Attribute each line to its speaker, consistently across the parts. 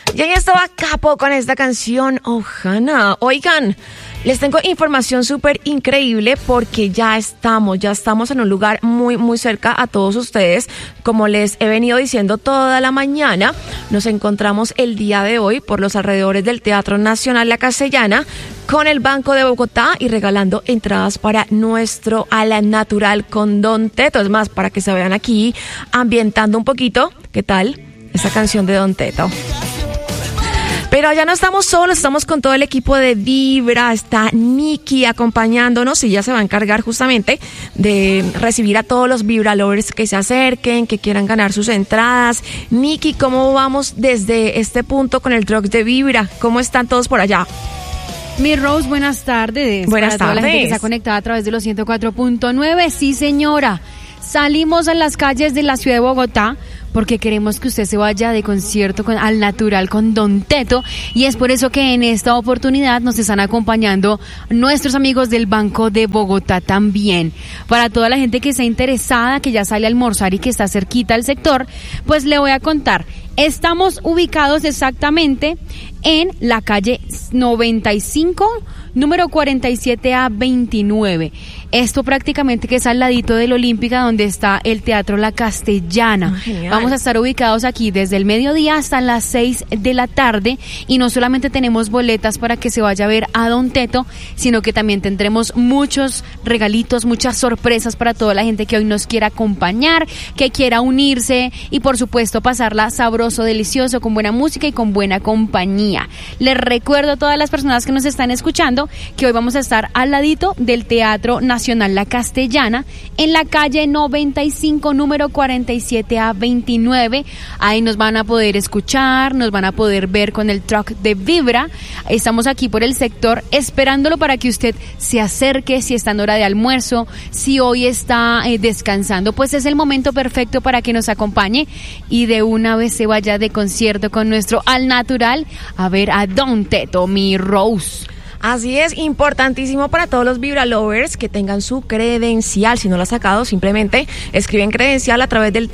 Speaker 1: Y ahí estaba Capo con esta canción, Ohana. Oigan, les tengo información súper increíble porque ya estamos en un lugar muy cerca a todos ustedes. Como les he venido diciendo toda la mañana, nos encontramos el día de hoy por los alrededores del Teatro Nacional La Castellana con el Banco de Bogotá y regalando entradas para nuestro Al Natural con Don Teto. Es más, para que se vean aquí ambientando un poquito, ¿qué tal esa canción de Don Teto? Pero ya no estamos solos, estamos con todo el equipo de Vibra. Está Nikki acompañándonos y ya se va a encargar justamente de recibir a todos los Vibra Lovers que se acerquen, que quieran ganar sus entradas. Nikki, ¿cómo vamos desde este punto con el Drops de Vibra? ¿Cómo están todos por allá?
Speaker 2: Mi Rose, buenas tardes.
Speaker 1: Buenas
Speaker 2: para toda
Speaker 1: tardes.
Speaker 2: la gente que está conectada a través de los 104.9. Sí, señora. Salimos a las calles de la ciudad de Bogotá porque queremos que usted se vaya de concierto Al Natural con Don Teto, y es por eso que en esta oportunidad nos están acompañando nuestros amigos del Banco de Bogotá también. Para toda la gente que está interesada, que ya sale a almorzar y que está cerquita al sector, pues le voy a contar. Estamos ubicados exactamente en la calle 95, número 47A29. Esto prácticamente que es al ladito del Olímpica, donde está el Teatro La Castellana. Vamos a estar ubicados aquí desde el mediodía hasta las 6 de la tarde, y no solamente tenemos boletas para que se vaya a ver a Don Teto, sino que también tendremos muchos regalitos, muchas sorpresas para toda la gente que hoy nos quiera acompañar, que quiera unirse y por supuesto pasarla sabroso, delicioso, con buena música y con buena compañía. Les recuerdo a todas las personas que nos están escuchando que hoy vamos a estar al ladito del Teatro Nacional La Castellana, en la calle 95, número 47A29. Ahí nos van a poder escuchar, nos van a poder ver con el truck de Vibra. Estamos aquí por el sector esperándolo para que usted se acerque, si está en hora de almuerzo, si hoy está descansando, pues es el momento perfecto para que nos acompañe y de una vez se vaya de concierto con nuestro Al Natural a ver a Don Teto, mi Rose.
Speaker 1: Así es, importantísimo para todos los Vibra Lovers que tengan su credencial. Si no lo ha sacado, simplemente escriben credencial a través del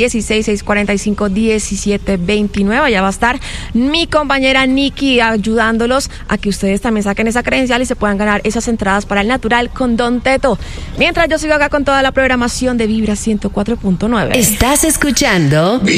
Speaker 1: 1316-645-1729. Allá va a estar mi compañera Nikki ayudándolos a que ustedes también saquen esa credencial y se puedan ganar esas entradas para el Natural con Don Teto. Mientras yo sigo acá con toda la programación de Vibra 104.9.
Speaker 3: Estás escuchando